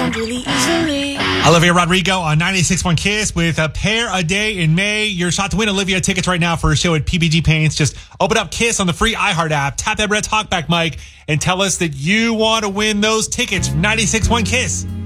around really easily. Olivia Rodrigo on 96.1 KISS with a pair a day in May. Your shot to win Olivia tickets right now for a show at PBG Paints. Just open up KISS on the free iHeart app, tap that red talkback mic, and tell us that you want to win those tickets from 96.1 KISS.